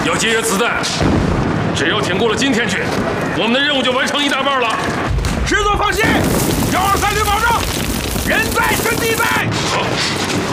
要节约子弹。只要挺过了今天去，我们的任务就完成一大半了。 师座放心，123旅保证，人在阵地在。 好。